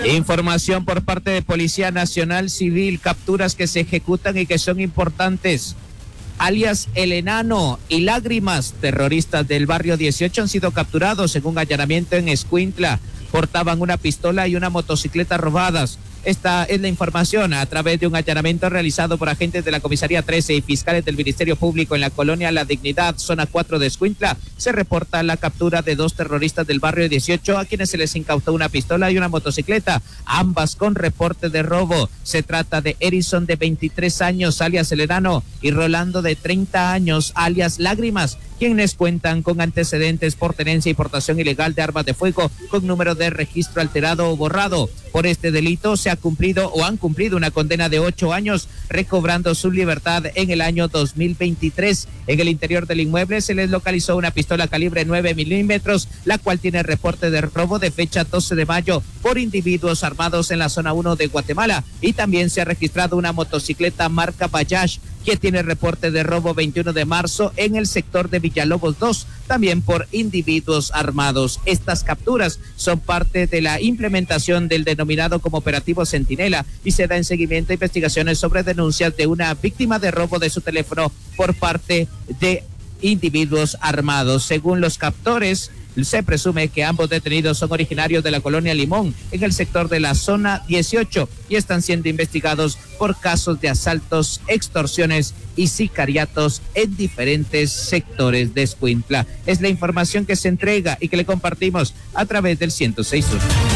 Información por parte de Policía Nacional Civil, capturas que se ejecutan y que son importantes. Alias El Enano y Lágrimas, terroristas del barrio 18, han sido capturados en un allanamiento en Escuintla. Portaban una pistola y una motocicleta robadas. Esta es la información a través de un allanamiento realizado por agentes de la Comisaría 13 y fiscales del Ministerio Público en la colonia La Dignidad, zona 4 de Escuintla. Se reporta la captura de 2 terroristas del barrio 18 a quienes se les incautó una pistola y una motocicleta, ambas con reporte de robo. Se trata de Erison, de 23 años, alias El Enano, y Rolando, de 30 años, alias Lágrimas, quienes cuentan con antecedentes por tenencia y portación ilegal de armas de fuego con número de registro alterado o borrado. Por este delito se ha cumplido o han cumplido una condena de 8 años, recobrando su libertad en el año 2023. En el interior del inmueble se les localizó una pistola calibre 9 milímetros, la cual tiene reporte de robo de fecha 12 de mayo por individuos armados en la zona 1 de Guatemala, y también se ha registrado una motocicleta marca Bayash que tiene reporte de robo 21 de marzo en el sector de Villalobos 2, también por individuos armados. Estas capturas son parte de la implementación del denominado como operativo Centinela y se da en seguimiento a investigaciones sobre denuncias de una víctima de robo de su teléfono por parte de individuos armados. Según los captores, se presume que ambos detenidos son originarios de la colonia Limón, en el sector de la zona 18, y están siendo investigados por casos de asaltos, extorsiones y sicariatos en diferentes sectores de Escuintla. Es la información que se entrega y que le compartimos a través del 106.1.